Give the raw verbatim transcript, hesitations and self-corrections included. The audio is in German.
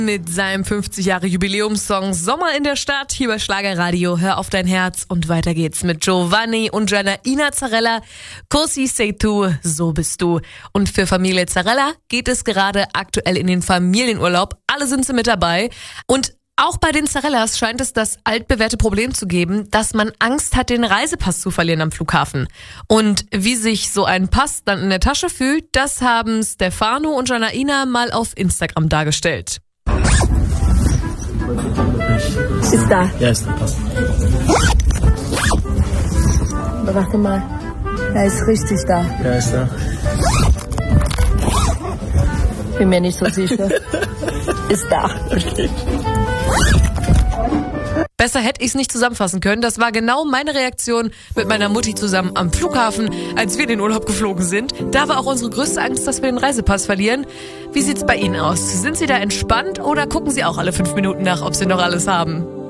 Mit seinem fünfzig Jahre Jubiläumssong Sommer in der Stadt hier bei Schlagerradio. Hör auf dein Herz und weiter geht's mit Giovanni und Janaina Zarella. Così sei tu, so bist du. Und für Familie Zarella geht es gerade aktuell in den Familienurlaub. Alle sind sie mit dabei. Und auch bei den Zarellas scheint es das altbewährte Problem zu geben, dass man Angst hat, den Reisepass zu verlieren am Flughafen. Und wie sich so ein Pass dann in der Tasche fühlt, das haben Stefano und Janaina mal auf Instagram dargestellt. Ist da. Ja, ist da, passt. Warte mal. Er ist richtig da. Ja, ist da. Bin mir nicht so sicher. Ist da. Okay. Besser hätte ich es nicht zusammenfassen können. Das war genau meine Reaktion mit meiner Mutti zusammen am Flughafen, als wir in den Urlaub geflogen sind. Da war auch unsere größte Angst, dass wir den Reisepass verlieren. Wie sieht's bei Ihnen aus? Sind Sie da entspannt oder gucken Sie auch alle fünf Minuten nach, ob Sie noch alles haben?